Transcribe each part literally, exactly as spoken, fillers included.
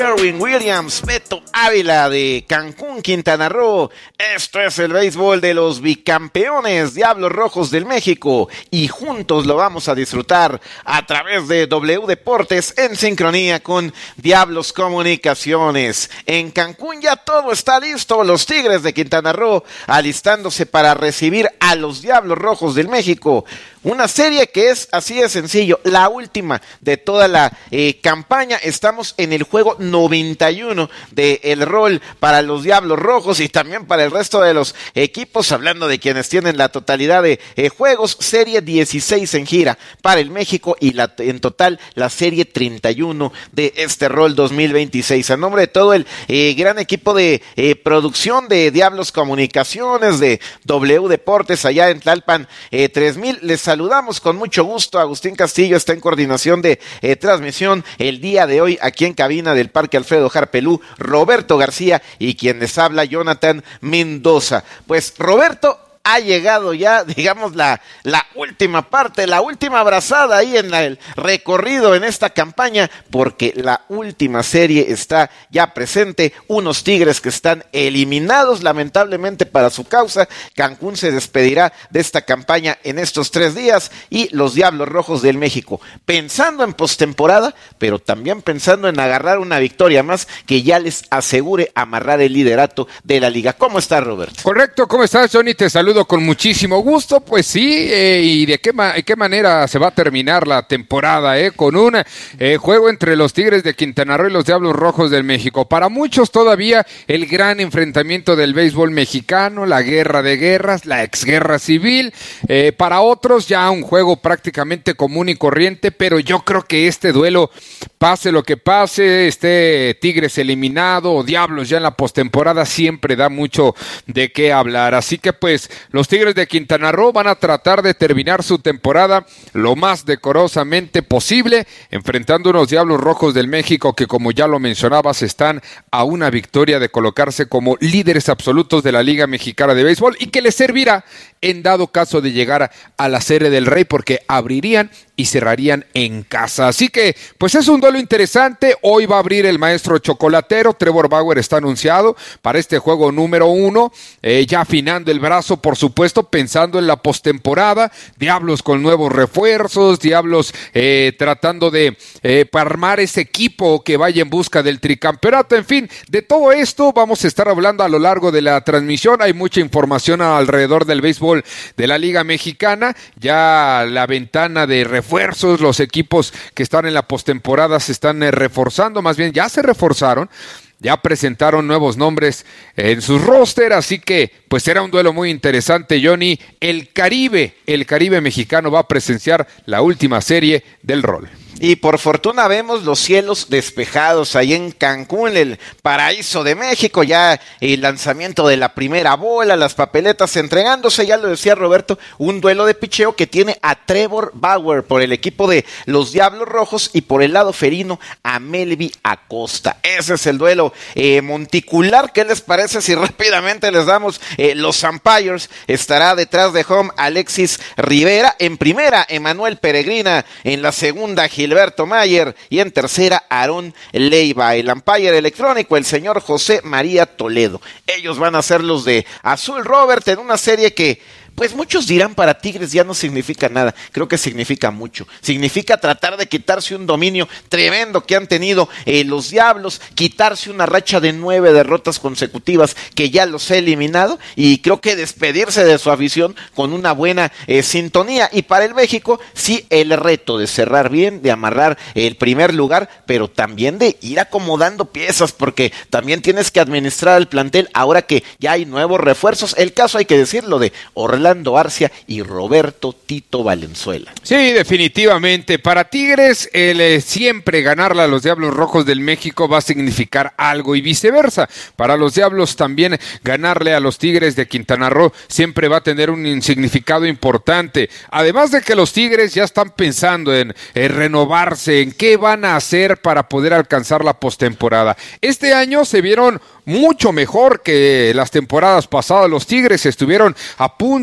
Sherwin Williams, Beto Ávila de Cancún, Quintana Roo. Esto es el béisbol de los bicampeones Diablos Rojos del México y juntos lo vamos a disfrutar a través de W Deportes en sincronía con Diablos Comunicaciones. En Cancún ya todo está listo, los Tigres de Quintana Roo alistándose para recibir a los Diablos Rojos del México. Una serie que es así de sencillo, la última de toda la eh, campaña. Estamos en el juego noventa y uno del rol para los Diablos Rojos y también para el resto de los equipos, hablando de quienes tienen la totalidad de eh, juegos. Serie dieciséis en gira para el México y la, en total la serie treinta y uno de este rol dos mil veintiséis. A nombre de todo el eh, gran equipo de eh, producción de Diablos Comunicaciones, de W Deportes allá en Tlalpan eh, tres mil, les saludamos con mucho gusto. Agustín Castillo está en coordinación de eh, transmisión el día de hoy aquí en cabina del Parque Alfredo Harpelú, Roberto García y quien les habla, Jonathan Mendoza. Pues Roberto, ha llegado ya, digamos, la, la última parte, la última abrazada ahí en la, el recorrido en esta campaña, porque la última serie está ya presente. Unos Tigres que están eliminados, lamentablemente para su causa. Cancún se despedirá de esta campaña en estos tres días y los Diablos Rojos del México, pensando en postemporada, pero también pensando en agarrar una victoria más que ya les asegure amarrar el liderato de la liga. ¿Cómo estás, Roberto? Correcto, ¿cómo estás, Johnny? Te saludo con muchísimo gusto. Pues sí, eh, y de qué, ma- qué manera se va a terminar la temporada, eh, con un eh, juego entre los Tigres de Quintana Roo y los Diablos Rojos del México. Para muchos todavía el gran enfrentamiento del béisbol mexicano, la guerra de guerras, la exguerra civil. Eh, para otros ya un juego prácticamente común y corriente, pero yo creo que este duelo, pase lo que pase, este Tigres eliminado o Diablos ya en la postemporada, siempre da mucho de qué hablar. Así que pues los Tigres de Quintana Roo van a tratar de terminar su temporada lo más decorosamente posible, enfrentando unos Diablos Rojos del México que, como ya lo mencionabas, están a una victoria de colocarse como líderes absolutos de la Liga Mexicana de Béisbol y que les servirá en dado caso de llegar a la Serie del Rey, porque abrirían y cerrarían en casa. Así que, pues es un duelo interesante. Hoy va a abrir el maestro chocolatero. Trevor Bauer está anunciado para este juego número uno, eh, ya afinando el brazo, por supuesto, pensando en la postemporada. Diablos con nuevos refuerzos, Diablos eh, tratando de eh, armar ese equipo que vaya en busca del tricampeonato. En fin, de todo esto vamos a estar hablando a lo largo de la transmisión. Hay mucha información alrededor del béisbol de la Liga Mexicana. Ya la ventana de refuerzos, los equipos que están en la postemporada se están eh, reforzando, más bien ya se reforzaron. Ya presentaron nuevos nombres en sus roster, así que pues será un duelo muy interesante, Johnny. El Caribe, el Caribe mexicano va a presenciar la última serie del rol. Y por fortuna vemos los cielos despejados ahí en Cancún, el paraíso de México, ya el lanzamiento de la primera bola, las papeletas entregándose, ya lo decía Roberto, un duelo de picheo que tiene a Trevor Bauer por el equipo de los Diablos Rojos y por el lado felino a Melvin Acosta. Ese es el duelo eh, monticular. ¿Qué les parece si rápidamente les damos eh, los umpires? Estará detrás de home Alexis Rivera, en primera Emanuel Peregrina, en la segunda Gilberto Mayer y en tercera Aarón Leiva. El umpire electrónico, el señor José María Toledo. Ellos van a ser los de azul, Robert, en una serie que pues muchos dirán para Tigres ya no significa nada. Creo que significa mucho. Significa tratar de quitarse un dominio tremendo que han tenido eh, los Diablos, quitarse una racha de nueve derrotas consecutivas que ya los ha eliminado, y creo que despedirse de su afición con una buena eh, sintonía. Y para el México, sí, el reto de cerrar bien, de amarrar el primer lugar, pero también de ir acomodando piezas, porque también tienes que administrar el plantel ahora que ya hay nuevos refuerzos. El caso, hay que decirlo, de Orlando Orlando Arcia y Roberto Tito Valenzuela. Sí, definitivamente. Para Tigres, el eh, siempre ganarle a los Diablos Rojos del México va a significar algo, y viceversa. Para los Diablos también ganarle a los Tigres de Quintana Roo siempre va a tener un significado importante. Además de que los Tigres ya están pensando en, en renovarse, en qué van a hacer para poder alcanzar la postemporada. Este año se vieron mucho mejor que las temporadas pasadas. Los Tigres estuvieron a punto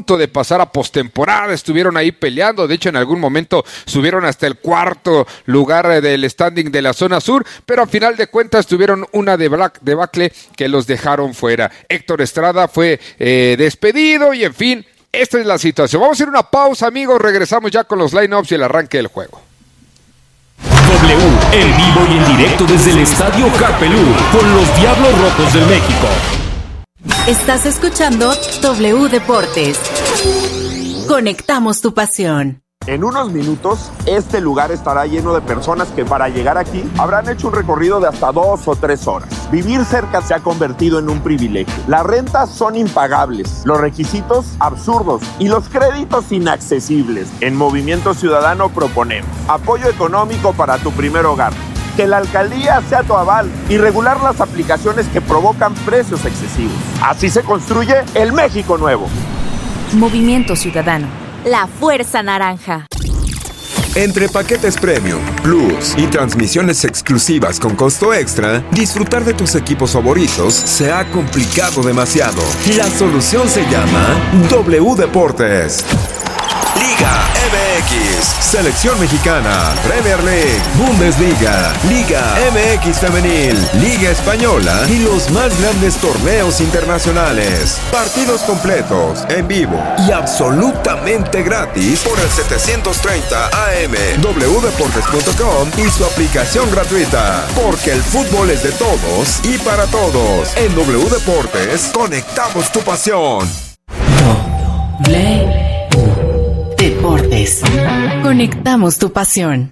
punto de pasar a postemporada, estuvieron ahí peleando, de hecho en algún momento subieron hasta el cuarto lugar del standing de la zona sur, pero al final de cuentas tuvieron una debacle que los dejaron fuera. Héctor Estrada fue eh, despedido y en fin, esta es la situación. Vamos a hacer una pausa, amigos, regresamos ya con los line-ups y el arranque del juego. W, en vivo y en directo desde el Estadio Carpelú, con los Diablos Rojos del México. Estás escuchando W Deportes. Conectamos tu pasión. En unos minutos, este lugar estará lleno de personas que para llegar aquí habrán hecho un recorrido de hasta dos o tres horas. Vivir cerca se ha convertido en un privilegio. Las rentas son impagables, los requisitos absurdos y los créditos inaccesibles. En Movimiento Ciudadano proponemos apoyo económico para tu primer hogar, que la alcaldía sea tu aval y regular las aplicaciones que provocan precios excesivos. Así se construye el México nuevo. Movimiento Ciudadano. La fuerza naranja. Entre paquetes Premium, Plus y transmisiones exclusivas con costo extra, disfrutar de tus equipos favoritos se ha complicado demasiado. La solución se llama W Deportes. Liga M X, Selección Mexicana, Premier League, Bundesliga, Liga M X Femenil, Liga Española y los más grandes torneos internacionales. Partidos completos, en vivo y absolutamente gratis por el setecientos treinta A M, w deportes punto com y su aplicación gratuita. Porque el fútbol es de todos y para todos. En W Deportes, conectamos tu pasión. W Deportes. Conectamos tu pasión.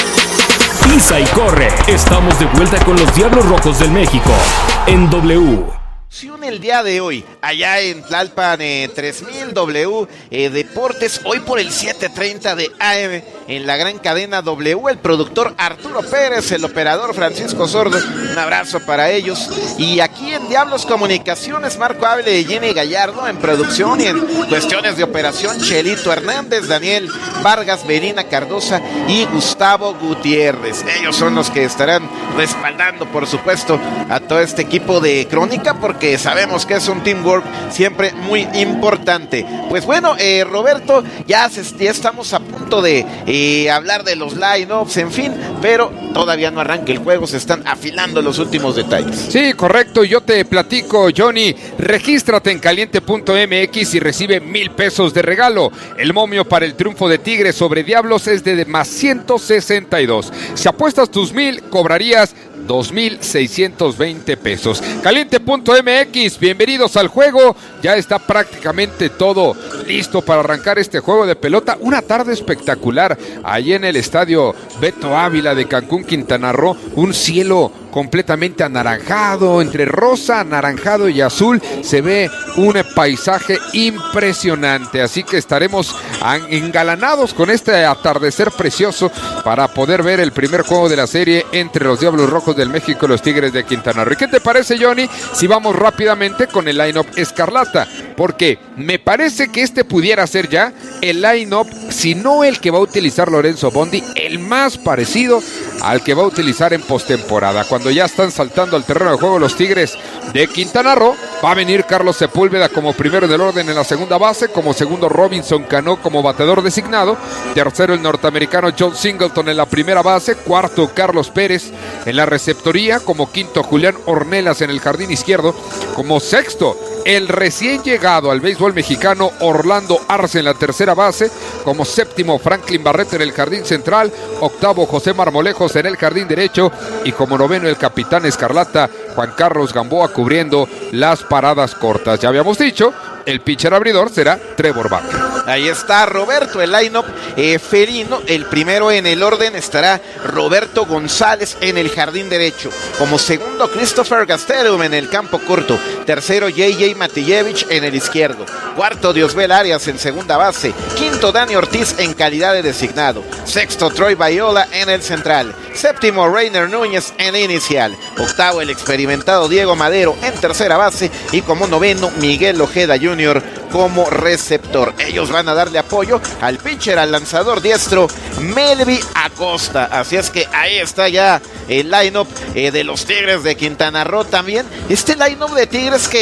Pisa y corre. Estamos de vuelta con los Diablos Rojos del México en W. Se une el día de hoy, allá en Tlalpan, eh, tres mil W eh, Deportes, hoy por el siete treinta de A M, en la gran cadena W, el productor Arturo Pérez, el operador Francisco Sordo, un abrazo para ellos, y aquí en Diablos Comunicaciones, Marco Ávila y Jenny Gallardo en producción, y en cuestiones de operación, Chelito Hernández, Daniel Vargas, Verina Cardosa y Gustavo Gutiérrez. Ellos son los que estarán respaldando, por supuesto, a todo este equipo de Crónica, porque que sabemos que es un teamwork siempre muy importante. Pues bueno, eh, Roberto, ya, se, ya estamos a punto de eh, hablar de los line-ups, en fin, pero todavía no arranca el juego, se están afilando los últimos detalles. Sí, correcto, yo te platico, Johnny, regístrate en caliente punto m x y recibe mil pesos de regalo. El momio para el triunfo de Tigres sobre Diablos es de más ciento sesenta y dos. Si apuestas tus mil, cobrarías dos mil seiscientos veinte pesos. Caliente punto m x, bienvenidos al juego. Ya está prácticamente todo listo para arrancar este juego de pelota. Una tarde espectacular allí en el estadio Beto Ávila de Cancún, Quintana Roo. Un cielo completamente anaranjado, entre rosa, anaranjado y azul. Se ve un paisaje impresionante. Así que estaremos engalanados con este atardecer precioso para poder ver el primer juego de la serie entre los Diablos Rojos del México y los Tigres de Quintana Roo. ¿Y qué te parece, Johnny, si vamos rápidamente con el line-up escarlata? Porque me parece que este pudiera ser ya el line-up, si no el que va a utilizar Lorenzo Bondi, el más parecido al que va a utilizar en postemporada. Cuando ya están saltando al terreno de juego los Tigres de Quintana Roo, va a venir Carlos Sepúlveda como primero del orden en la segunda base, como segundo Robinson Cano como bateador designado, tercero el norteamericano John Singleton en la primera base, cuarto Carlos Pérez en la receptoría, como quinto Julián Ornelas en el jardín izquierdo, como sexto el recién llegado al béisbol mexicano Orlando Arce en la tercera base, como séptimo Franklin Barreto en el jardín central, octavo José Marmolejos en el jardín derecho y como noveno el capitán escarlata Juan Carlos Gamboa cubriendo las paradas cortas. Ya habíamos dicho, el pitcher abridor será Trevor Bauer. Ahí está Roberto, el line-up eh, felino. El primero en el orden estará Roberto González en el jardín derecho. Como segundo, Christopher Gastelum en el campo corto. Tercero, J J Matijevich en el izquierdo. Cuarto, Diosbel Arias en segunda base. Quinto, Dani Ortiz en calidad de designado. Sexto, Troy Viola en el central. Séptimo, Reiner Núñez en inicial. Octavo, el experimentado Diego Madero en tercera base. Y como noveno, Miguel Ojeda junior como receptor. Ellos van a darle apoyo al pitcher, al lanzador diestro Melvi Acosta. Así es que ahí está ya el line-up eh, de los Tigres de Quintana Roo también. Este line-up de Tigres que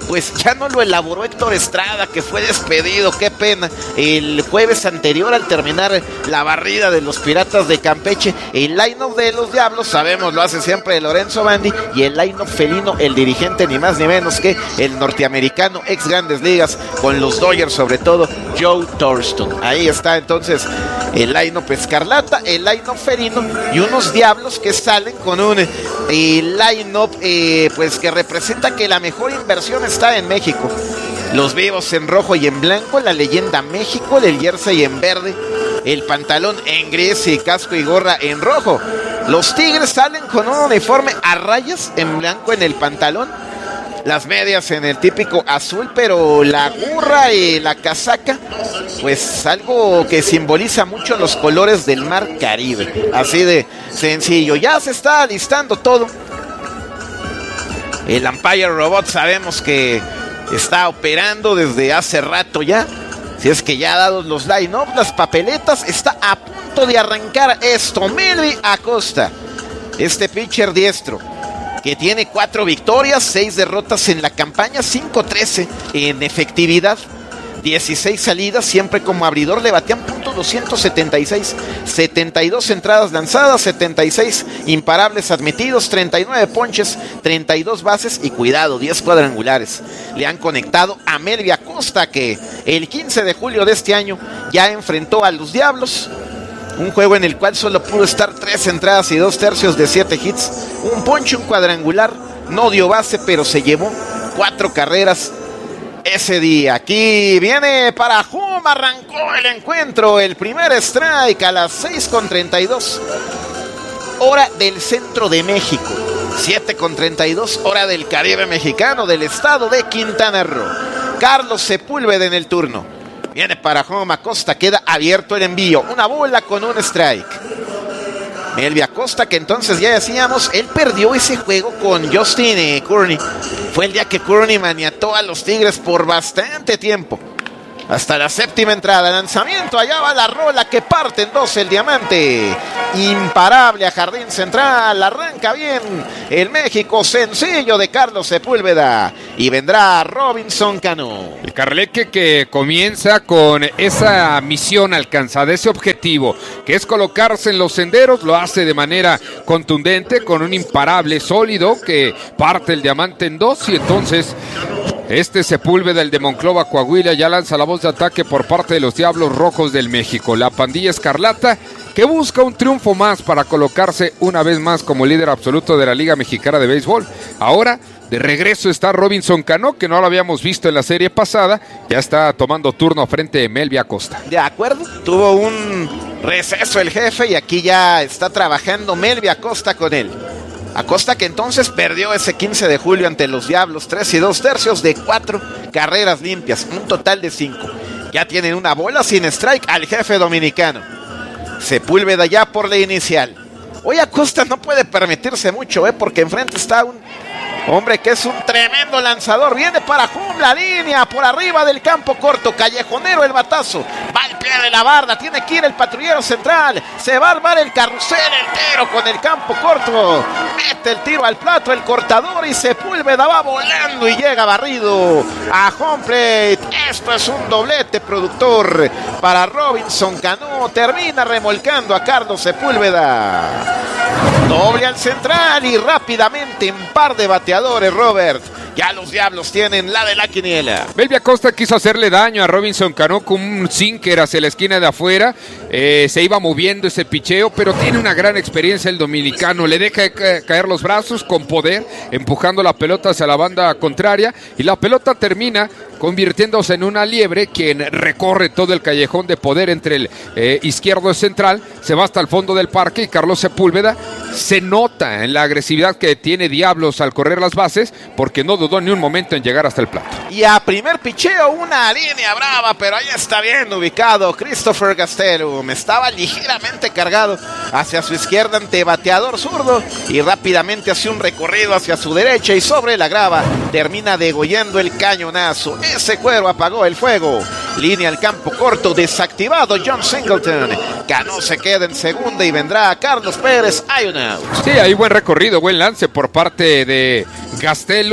pues ya no lo elaboró Héctor Estrada, que fue despedido, qué pena, el jueves anterior al terminar la barrida de los Piratas de Campeche. El line-up de los Diablos, sabemos, lo hace siempre Lorenzo Bandi, y el line-up felino, el dirigente ni más ni menos que el norteamericano, ex Grandes Ligas, con los Dodgers sobre todo, Joe Thurston. Ahí está entonces el line-up escarlata, el line-up felino, y unos Diablos que salen con un eh, line-up eh, pues que representa que la mejor inversión está en México. Los vivos en rojo y en blanco, la leyenda México, el jersey en verde, el pantalón en gris y casco y gorra en rojo. Los Tigres salen con un uniforme a rayas en blanco en el pantalón, las medias en el típico azul, pero la gorra y la casaca, pues algo que simboliza mucho los colores del mar Caribe. Así de sencillo. Ya se está alistando todo. El Empire Robot sabemos que está operando desde hace rato ya. Si es que ya dados los line-up, las papeletas, está a punto de arrancar esto. Melvin Acosta, este pitcher diestro, que tiene cuatro victorias, seis derrotas en la campaña, cinco trece en efectividad, dieciséis salidas, siempre como abridor, le batean punto doscientos setenta y seis, setenta y dos entradas lanzadas, setenta y seis imparables admitidos, treinta y nueve ponches, treinta y dos bases y cuidado, diez cuadrangulares. Le han conectado a Melvin Acosta, que el quince de julio de este año ya enfrentó a los Diablos. Un juego en el cual solo pudo estar tres entradas y dos tercios de siete hits, un ponche, un cuadrangular, no dio base, pero se llevó cuatro carreras ese día. Aquí viene para Hum, arrancó el encuentro, el primer strike a las seis con treinta y dos, hora del centro de México, siete con treinta y dos, hora del Caribe mexicano, del estado de Quintana Roo. Carlos Sepúlveda en el turno. Viene para Hum, Acosta, queda abierto el envío, una bola con un strike. Melvin Acosta, que entonces ya decíamos, él perdió ese juego con Justin eh, Kearney. Fue el día que Kearney maniató a los Tigres por bastante tiempo. Hasta la séptima entrada, lanzamiento, allá va la rola que parte en dos el diamante. Imparable a jardín central, arranca bien el México, sencillo de Carlos Sepúlveda. Y vendrá Robinson Cano. El Carleque que comienza con esa misión alcanzada, ese objetivo, que es colocarse en los senderos, lo hace de manera contundente, con un imparable sólido que parte el diamante en dos, y entonces este Sepúlveda, el de Monclova, Coahuila, ya lanza la voz de ataque por parte de los Diablos Rojos del México. La pandilla escarlata que busca un triunfo más para colocarse una vez más como líder absoluto de la Liga Mexicana de Béisbol. Ahora, de regreso está Robinson Cano, que no lo habíamos visto en la serie pasada. Ya está tomando turno frente a Melvin Acosta. De acuerdo, tuvo un receso el jefe y aquí ya está trabajando Melvin Acosta con él. Acosta, que entonces perdió ese quince de julio ante los Diablos, tres y dos tercios de cuatro carreras limpias, un total de cinco. Ya tienen una bola sin strike al jefe dominicano. Sepúlveda ya por la inicial. Hoy Acosta no puede permitirse mucho, ¿eh? Porque enfrente está un hombre que es un tremendo lanzador. Viene para Hum, la línea por arriba del campo corto, callejonero el batazo, va al pie de la barda, tiene que ir el patrullero central, se va a armar el carrusel entero con el campo corto, mete el tiro al plato el cortador y Sepúlveda va volando y llega barrido a home plate. Esto es un doblete, productor, para Robinson Cano. Termina remolcando a Carlos Sepúlveda. Doble al central y rápidamente en par de bateadores, Robert. Ya los Diablos tienen la de la quiniela. Melvin Acosta quiso hacerle daño a Robinson Cano con un sinker hacia la esquina de afuera. Eh, se iba moviendo ese picheo, pero tiene una gran experiencia el dominicano. Le deja ca- caer los brazos con poder, empujando la pelota hacia la banda contraria. Y la pelota termina convirtiéndose en una liebre, quien recorre todo el callejón de poder entre el eh, izquierdo y central. Se va hasta el fondo del parque y Carlos Sepúlveda se nota en la agresividad que tiene Diablos al correr las bases, porque no dudó ni un momento en llegar hasta el plato. Y a primer picheo una línea brava, pero ahí está bien ubicado Christopher Gastelum. Estaba ligeramente cargado hacia su izquierda ante bateador zurdo y rápidamente hace un recorrido hacia su derecha y sobre la grava termina degollando el cañonazo. Ese cuero apagó el fuego. Línea al campo corto, desactivado John Singleton. Cano se queda en segunda y vendrá Carlos Pérez. Hay un out. Sí, hay buen recorrido, buen lance por parte de Gastelum,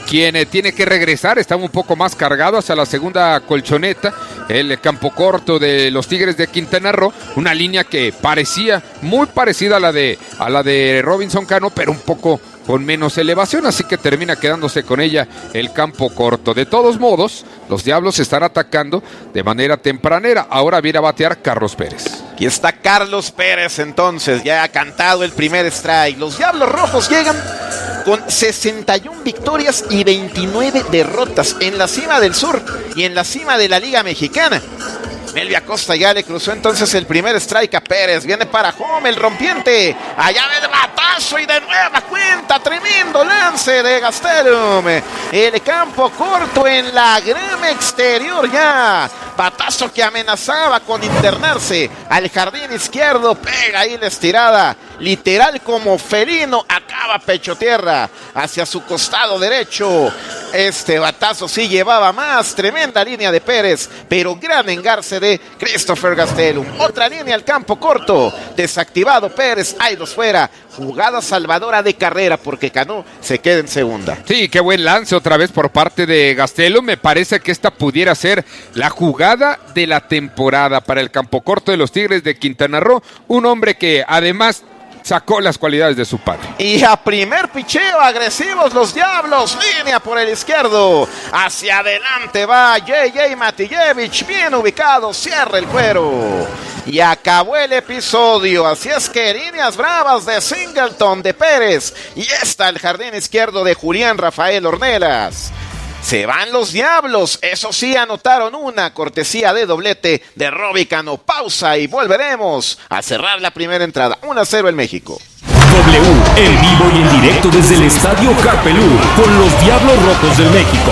quien eh, tiene que regresar, estaba un poco más cargado hacia la segunda colchoneta, el campo corto de los Tigres de Quintana Roo, una línea que parecía muy parecida a la de, a la de Robinson Cano, pero un poco con menos elevación, así que termina quedándose con ella el campo corto. De todos modos, los Diablos están atacando de manera tempranera. Ahora viene a batear Carlos Pérez. Aquí está Carlos Pérez, entonces, ya ha cantado el primer strike. Los Diablos Rojos llegan con sesenta y una victorias y veintinueve derrotas en la cima del sur y en la cima de la Liga Mexicana. Melvio Acosta ya le cruzó entonces el primer strike a Pérez. Viene para home el rompiente. Allá ve de batazo y de nueva cuenta. Tremendo lance de Gastelum. El campo corto en la grama exterior ya. Batazo que amenazaba con internarse al jardín izquierdo. Pega ahí la estirada. Literal como felino. Acaba pecho tierra hacia su costado derecho. Este batazo sí llevaba más. Tremenda línea de Pérez, pero gran engarce de Christopher Gastelum. Otra línea al campo corto. Desactivado Pérez. Hay dos fuera. Jugada salvadora de carrera porque Cano se queda en segunda. Sí, qué buen lance otra vez por parte de Gastelum. Me parece que esta pudiera ser la jugada de la temporada para el campo corto de los Tigres de Quintana Roo. Un hombre que además sacó las cualidades de su padre. Y a primer picheo, agresivos los Diablos. Línea por el izquierdo. Hacia adelante va J J Matijevich. Bien ubicado. Cierra el cuero. Y acabó el episodio. Así es que líneas bravas de Singleton, de Pérez. Y está el jardín izquierdo de Julián Rafael Ornelas. Se van los Diablos, eso sí, anotaron una cortesía de doblete de Robbie Cano. Pausa y volveremos a cerrar la primera entrada. uno a cero en México. W, en vivo y en directo desde el Estadio Capelú, con los Diablos Rojos del México.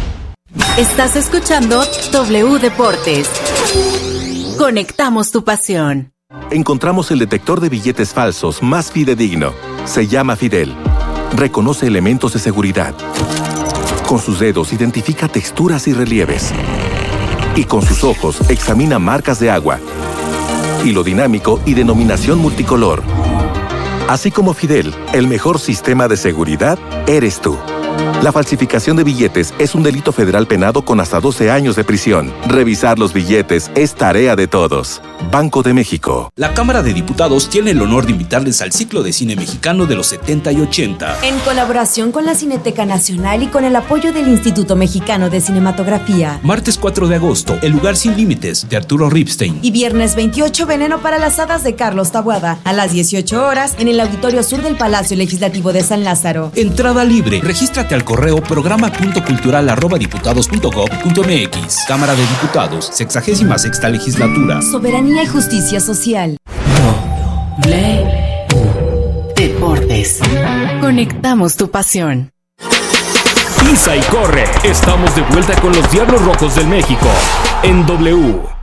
Estás escuchando W Deportes. Conectamos tu pasión. Encontramos el detector de billetes falsos más fidedigno. Se llama Fidel. Reconoce elementos de seguridad. Con sus dedos identifica texturas y relieves. Y con sus ojos examina marcas de agua, hilo dinámico y denominación multicolor. Así como Fidel, el mejor sistema de seguridad eres tú. La falsificación de billetes es un delito federal penado con hasta doce años de prisión. Revisar los billetes es tarea de todos. Banco de México. La Cámara de Diputados tiene el honor de invitarles al ciclo de cine mexicano de los setenta y ochenta. En colaboración con la Cineteca Nacional y con el apoyo del Instituto Mexicano de Cinematografía. Martes cuatro de agosto, El lugar sin límites, de Arturo Ripstein. Y viernes veintiocho, Veneno para las hadas, de Carlos Taboada, a las dieciocho horas, en el Auditorio Sur del Palacio Legislativo de San Lázaro. Entrada libre. Regístrate al correo programa punto cultural arroba diputados punto gob punto mx. Cámara de Diputados, sexagésima sexta legislatura. Soberanía y justicia social. W Deportes. Conectamos tu pasión. Pisa y corre. Estamos de vuelta con los Diablos Rojos del México en W.